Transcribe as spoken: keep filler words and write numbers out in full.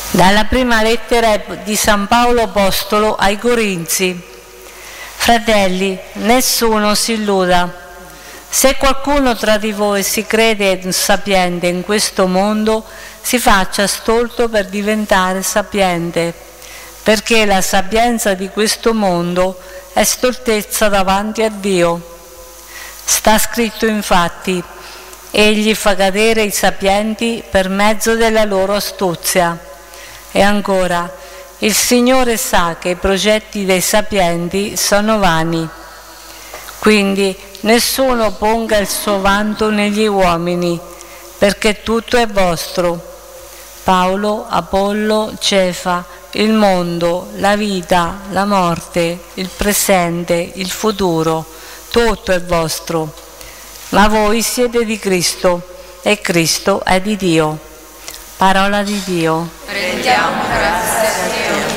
Dalla prima lettera di San Paolo Apostolo ai Corinzi. Fratelli, nessuno si illuda. Se qualcuno tra di voi si crede sapiente in questo mondo, si faccia stolto per diventare sapiente, perché la sapienza di questo mondo è stoltezza davanti a Dio. Sta scritto infatti: egli fa cadere i sapienti per mezzo della loro astuzia. E ancora, il Signore sa che i progetti dei sapienti sono vani. Quindi nessuno ponga il suo vanto negli uomini, perché tutto è vostro. Paolo, Apollo, Cefa, il mondo, la vita, la morte, il presente, il futuro, tutto è vostro. Ma voi siete di Cristo e Cristo è di Dio. Parola di Dio. Rendiamo grazie a Dio.